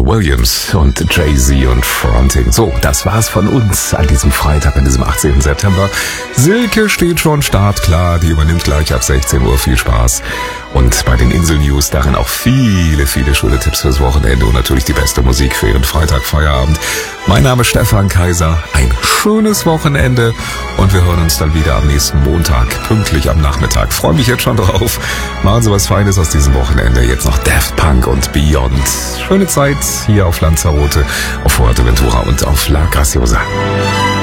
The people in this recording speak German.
Williams und Jay-Z und Fronting. So, das war's von uns an diesem Freitag, an diesem 18. September. Silke steht schon startklar, die übernimmt gleich ab 16 Uhr. Viel Spaß. Und bei den Insel-News darin auch viele schöne Tipps fürs Wochenende und natürlich die beste Musik für Ihren Freitag-Feierabend. Mein Name ist Stefan Kaiser. Ein schönes Wochenende und wir hören uns dann wieder am nächsten Montag, pünktlich am Nachmittag. Freue mich jetzt schon drauf. Machen Sie was Feines aus diesem Wochenende. Jetzt noch Daft Punk und Beyond. Schöne Zeit hier auf Lanzarote, auf Fuerteventura und auf La Graciosa.